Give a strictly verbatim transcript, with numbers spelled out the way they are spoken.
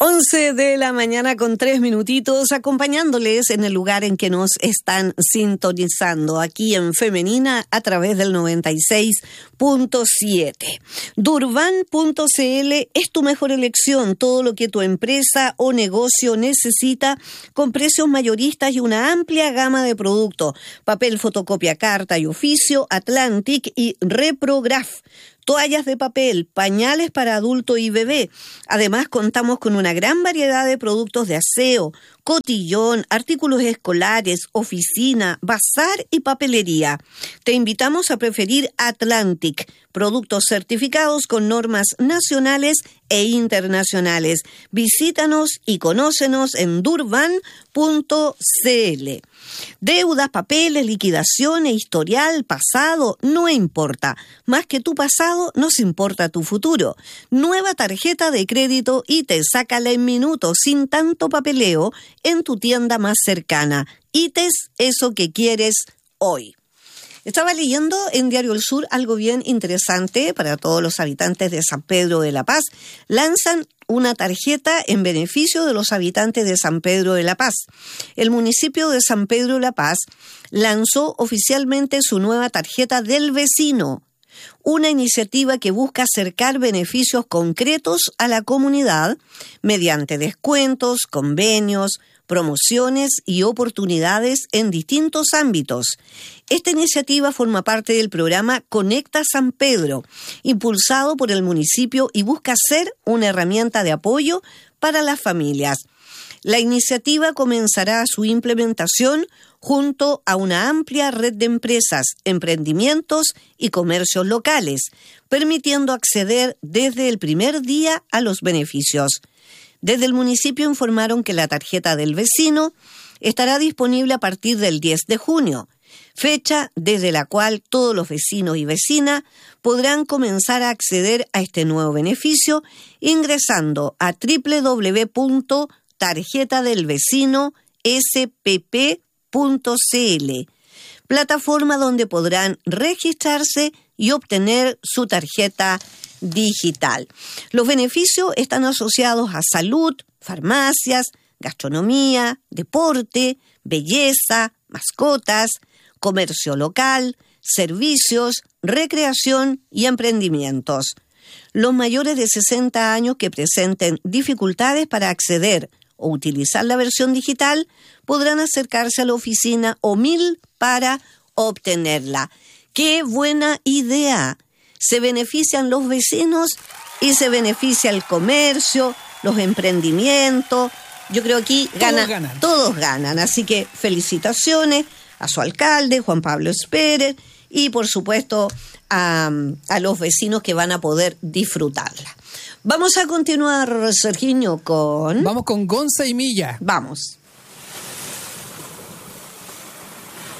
once de la mañana con tres minutitos, acompañándoles en el lugar en que nos están sintonizando, aquí en Femenina a través del noventa y seis punto siete. Durban punto c l es tu mejor elección, todo lo que tu empresa o negocio necesita con precios mayoristas y una amplia gama de productos. Papel, fotocopia, carta y oficio, Atlantic y Reprograph. Toallas de papel, pañales para adulto y bebé. Además, contamos con una gran variedad de productos de aseo, cotillón, artículos escolares, oficina, bazar y papelería. Te invitamos a preferir Atlantic, productos certificados con normas nacionales e internacionales. Visítanos y conócenos en durban punto c l. Deudas, papeles, liquidaciones, historial, pasado, no importa. Más que tu pasado, nos importa tu futuro. Nueva tarjeta de crédito y te sácala en minutos, sin tanto papeleo, en tu tienda más cercana. ITES, eso que quieres hoy. Estaba leyendo en Diario El Sur algo bien interesante para todos los habitantes de San Pedro de la Paz. Lanzan una tarjeta en beneficio de los habitantes de San Pedro de la Paz. El municipio de San Pedro de la Paz lanzó oficialmente su nueva tarjeta del vecino, una iniciativa que busca acercar beneficios concretos a la comunidad mediante descuentos, convenios, promociones y oportunidades en distintos ámbitos. Esta iniciativa forma parte del programa Conecta San Pedro, impulsado por el municipio y busca ser una herramienta de apoyo para las familias. La iniciativa comenzará su implementación junto a una amplia red de empresas, emprendimientos y comercios locales, permitiendo acceder desde el primer día a los beneficios. Desde el municipio informaron que la tarjeta del vecino estará disponible a partir del diez de junio, fecha desde la cual todos los vecinos y vecinas podrán comenzar a acceder a este nuevo beneficio ingresando a doble u doble u doble u punto tarjeta del vecino s p p punto c l, plataforma donde podrán registrarse y obtener su tarjeta digital. Los beneficios están asociados a salud, farmacias, gastronomía, deporte, belleza, mascotas, comercio local, servicios, recreación y emprendimientos. Los mayores de sesenta años que presenten dificultades para acceder o utilizar la versión digital podrán acercarse a la oficina o mil para obtenerla. ¡Qué buena idea! Se benefician los vecinos y se beneficia el comercio, los emprendimientos. Yo creo que aquí gana, todos ganan. Todos ganan. Así que felicitaciones a su alcalde, Juan Pablo Espérez, y por supuesto a, a los vecinos que van a poder disfrutarla. Vamos a continuar, Sergiño, con... Vamos con Gonza y Milla. Vamos.